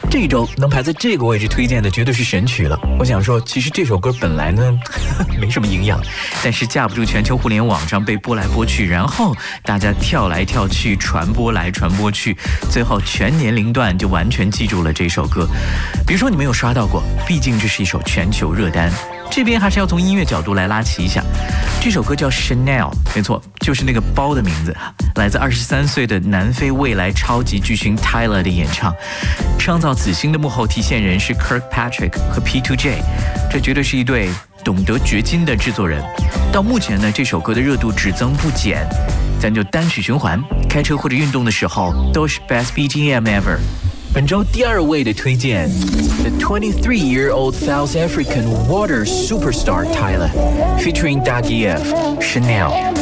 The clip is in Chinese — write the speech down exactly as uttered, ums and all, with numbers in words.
这一周能排在这个位置推荐的绝对是神曲了。我想说，其实这首歌本来呢没什么营养，但是架不住全球互联网上被播来播去，然后大家跳来跳去，传播来传播去，最后全年龄段就完全记住了这首歌。比如说你没有刷到过，毕竟这是一首全球热单。这边还是要从音乐角度来拉齐一下，这首歌叫 Chanel， 没错，就是那个包的名字，来自二十三岁的南非未来超级巨星 Tyler 的演唱。创造此星的幕后提线人是 Kirkpatrick 和 P 二 J， 这绝对是一对懂得掘金的制作人。到目前呢，这首歌的热度只增不减，咱就单曲循环，开车或者运动的时候都是 Best B G M ever。本周第二位的推荐 The twenty-three-year-old South African water superstar Tyler featuring Daggy F Chanel。